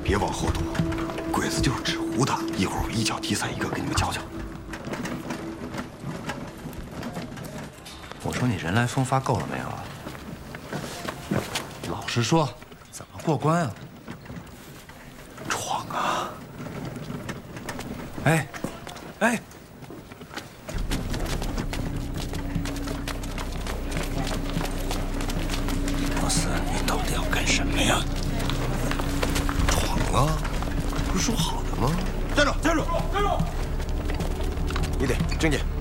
别往后躲，鬼子就是纸糊的，一会儿我一脚踢散一个，给你们瞧瞧。 我说你人来疯发够了没有啊？老实说，怎么过关啊？ 闯啊！ 哎，哎。 你到底要干什么呀？闯啊！不是说好的吗？站住！站住！站住！你得，郑姐，